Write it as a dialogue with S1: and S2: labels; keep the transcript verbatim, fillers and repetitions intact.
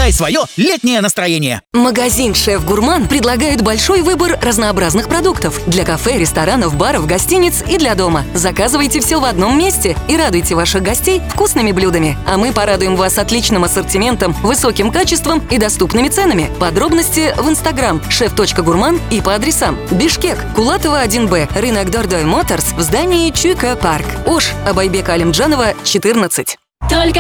S1: Создавай свое летнее настроение.
S2: Магазин «Шеф Гурман» предлагает большой выбор разнообразных продуктов для кафе, ресторанов, баров, гостиниц и для дома. Заказывайте все в одном месте и радуйте ваших гостей вкусными блюдами. А мы порадуем вас отличным ассортиментом, высоким качеством и доступными ценами. Подробности в инстаграм шеф.гурман и по адресам: Бишкек, Кулатова один Б, рынок Дордой Моторс в здании Чуйка Парк, Ош, Абайбека Алимджанова, четырнадцать.
S3: Только